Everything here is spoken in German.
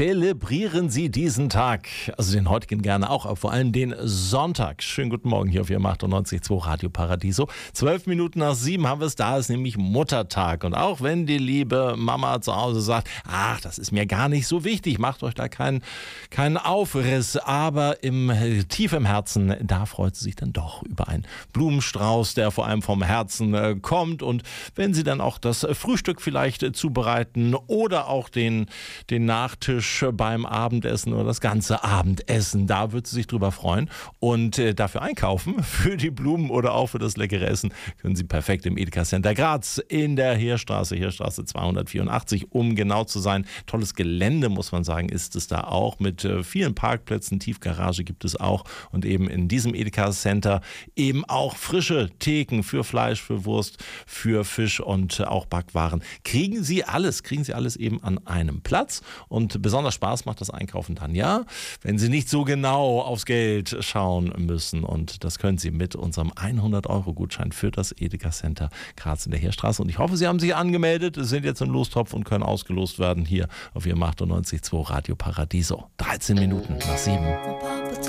zelebrieren Sie diesen Tag? Also den heutigen gerne auch, aber vor allem den Sonntag. Schönen guten Morgen hier auf Ihrem 98.2 Radio Paradiso. 7:12 haben wir es, da ist nämlich Muttertag. Und auch wenn die liebe Mama zu Hause sagt, ach, das ist mir gar nicht so wichtig, macht euch da keinen Aufriss. Aber tief im Herzen, da freut sie sich dann doch über einen Blumenstrauß, der vor allem vom Herzen kommt. Und wenn Sie dann auch das Frühstück vielleicht zubereiten oder auch den Nachtisch beim Abendessen oder das ganze Abendessen, da wird sie sich drüber freuen. Und dafür einkaufen, für die Blumen oder auch für das leckere Essen, können Sie perfekt im Edeka Center Graz in der Heerstraße 284, um genau zu sein. Tolles Gelände, muss man sagen, ist es da auch mit vielen Parkplätzen, Tiefgarage gibt es auch und eben in diesem Edeka Center eben auch frische Theken für Fleisch, für Wurst, für Fisch und auch Backwaren. Kriegen Sie alles eben an einem Platz und besonders Spaß macht das Einkaufen dann, ja, wenn Sie nicht so genau aufs Geld schauen müssen und das können Sie mit unserem 100-Euro-Gutschein für das Edeka Center Graz in der Heerstraße und ich hoffe, Sie haben sich angemeldet, sind jetzt im Lostopf und können ausgelost werden hier auf Ihrem 98.2 Radio Paradiso. 13 Minuten nach 7.